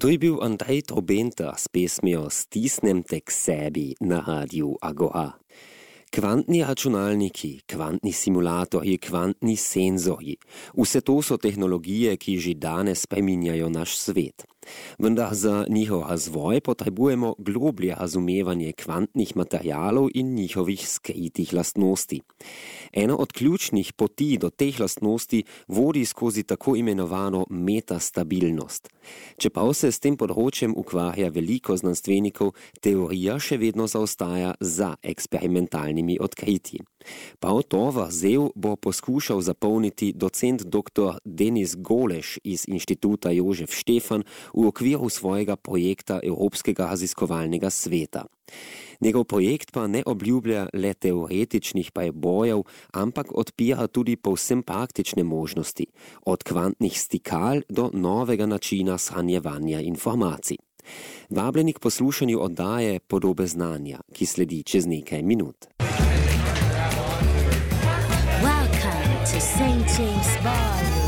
To je bil Andrej Trobenta s pesmijo Stisnem te k sebi na Radiu Agora. Kvantni računalniki, kvantni simulatorji, kvantni senzorji. Vse to so tehnologije, ki že danes spreminjajo naš svet. Vendar za njihov razvoj potrebujemo globlje razumevanje kvantnih materialov in njihovih skritih lastnosti. Ena od ključnih poti do teh lastnosti vodi skozi tako imenovano metastabilnost. Čeprav se s tem področjem ukvarja veliko znanstvenikov, teorija še vedno zaostaja za eksperimentalnimi odkritji. Prav to vrzel bo poskušal zapolniti docent dr. Denis Goleš iz Inštituta Jožef Štefan v okviru svojega projekta Evropskega raziskovalnega sveta. Njegov projekt pa ne obljublja le teoretičnih prebojev, ampak odpira tudi povsem praktične možnosti, od kvantnih stikal do novega načina shranjevanja informacij. Vabljeni k poslušanju oddaje Podobe znanja, ki sledi čez nekaj minut. Welcome to St. James Bar.